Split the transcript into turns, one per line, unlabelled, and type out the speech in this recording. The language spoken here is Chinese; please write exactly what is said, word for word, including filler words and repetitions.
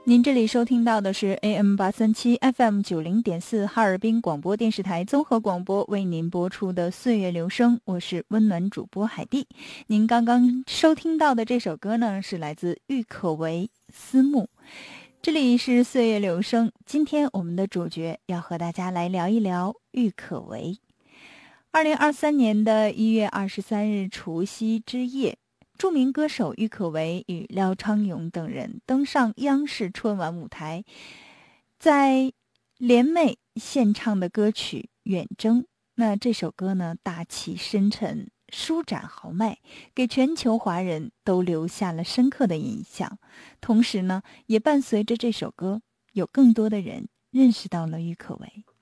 您这里收听到的是 A M 八三七 F M 九零点四哈尔滨广播电视台综合广播为您播出的岁月留声，我是温暖主播海蒂。您刚刚收听到的这首歌呢，是来自郁可唯《思慕》。这里是岁月留声，今天我们的主角要和大家来聊一聊郁可唯。二零二三年的一月二十三日除夕之夜，著名歌手郁可唯与廖昌永等人登上央视春晚舞台，在联袂献唱的歌曲《远征》。那这首歌呢，大气深沉，舒展豪迈，给全球华人都留下了深刻的印象。同时呢，也伴随着这首歌，有更多的人认识到了郁可唯。